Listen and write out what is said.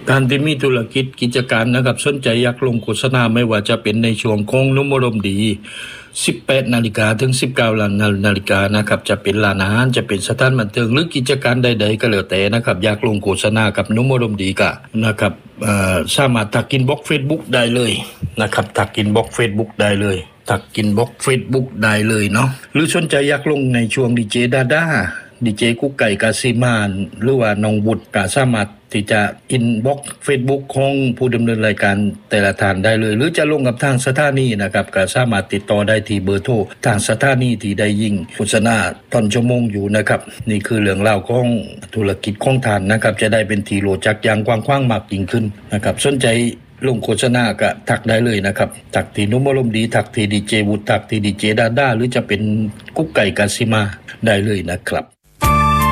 การที่มีธุรกิจกิจการนะครับสนใจอยากลงโฆษณาไม่ว่าจะเป็นในช่วงของนมอารมณ์ดี18 นาฬิกาถึง 19 นาฬิกานะครับจะเป็นร้านอาหารจะเป็นสถานบันเทิงหรือกิจการใดๆก็แล้วแต่นะครับอยากลงโฆษณากับนมอารมณ์ดีก็นะครับสามารถทักอินบ็อกซ์ Facebook ได้เลยนะครับทักอินบ็อกซ์ Facebook ได้เลยทักอินบ็อกซ์ Facebook ได้เลยเนาะหรือสนใจอยากลงในช่วงดีเจดาด้าดีเจกุ๊กไก่กาซิมานหรือว่าน้องบุตรก็สามารถที่จะอินบ็อกซ์ Facebook ของผู้ดำเนินรายการแต่ละท่านได้เลยหรือจะลงกับทางสถานีนะครับก็สามารถติดต่อได้ที่เบอร์โทรทางสถานีที่ได้ยิงโฆษณาตอนชั่วโมงอยู่นะครับนี่คือเรื่องราวของธุรกิจของท่านนะครับจะได้เป็นที่รู้จักอย่างกว้างขวางมากยิ่งขึ้นนะครับสนใจลงโฆษณาก็ทักได้เลยนะครับทักที่นุ่มอารมณ์ดีทักที่ดีเจวุฒิทักที่ดีเจดาด้าหรือจะเป็นกุ๊กไก่กาซิมาได้เลยนะครับ